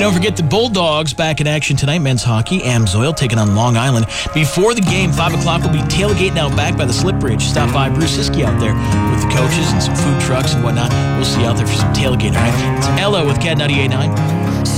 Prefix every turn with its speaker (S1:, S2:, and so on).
S1: don't forget the Bulldogs back in action tonight. Men's hockey, Amsoil taking on Long Island. Before the game, 5 o'clock, we'll be tailgating out back by the Slip Bridge. Stop by Bruce Siski out there with the coaches and some food trucks and whatnot. We'll see you out there for some tailgating, all right? It's Ella with Cat 98.9.